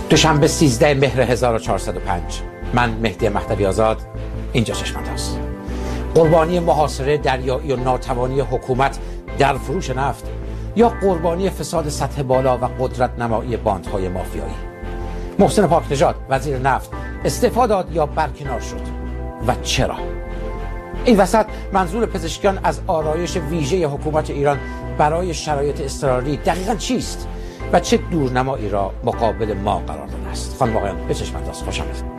دوشنبه 13 مهر 1405. من مهدی مهدوی آزاد، اینجا چشم‌انداز. قربانی محاصره دریایی و ناتوانی حکومت در فروش نفت یا قربانی فساد سطح بالا و قدرت نمایی باندهای مافیایی؟ محسن پاک‌نژاد وزیر نفت استعفا داد یا برکنار شد و چرا؟ این وسط منظور پزشکیان از آرایش ویژه حکومت ایران برای شرایط اضطراری دقیقاً چیست و چه دورنمایی را مقابل ما قرار داده است؟ خانم آقایان، به چشم‌انداز خوش آمدید.